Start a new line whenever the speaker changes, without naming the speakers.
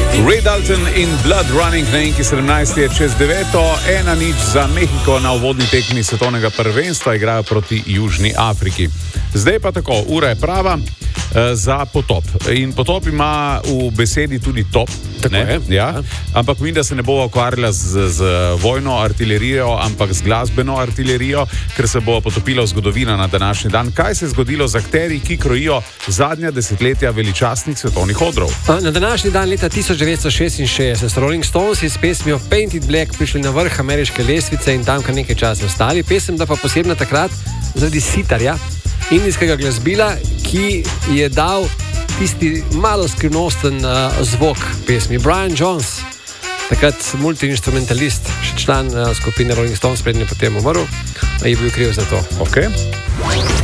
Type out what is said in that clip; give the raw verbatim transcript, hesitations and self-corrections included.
Ray Dalton in Blood Running na Inki sedemnajst je čez deveto, ena nič za Mehiko na uvodni tekmi svetovnega prvenstva, igrajo proti Južni Afriki. Zdaj pa tako, ura je prava uh, za potop. In potop ima v besedi tudi top.
Tako
ne?
je.
Ja. Ampak mi, da se ne bo ukvarjala z, z vojno artilerijo, ampak z glasbeno artilerijo, ker se bo potopila zgodovina na današnji dan. Kaj se je zgodilo z akterji, ki krojijo zadnja desetletja veličastnih svetovnih odrov?
Na današnji dan leta tisoč devetsto šestinšestdeset so Rolling Stones s pesmijo Painted Black prišli na vrh ameriške lestvice in tam kar nekaj časa ostali. Pesem da pa posebna takrat zaradi sitarja, indijskega glasbila, ki je dal tisti malo skrivnosten uh, zvok pesmi. Brian Jones, takrat multiinstrumentalist, še član uh, skupine Rolling Stones, prednje potem umrl, je bil kriv za to.
Okay.